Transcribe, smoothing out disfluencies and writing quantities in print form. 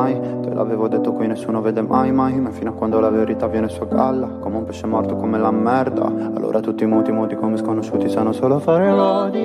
mai. Te l'avevo detto, qui nessuno vede mai, mai. Ma fino a quando la verità viene su a galla, come un pesce morto, come la merda. Allora tutti muti, muti come sconosciuti, sanno solo fare lodi.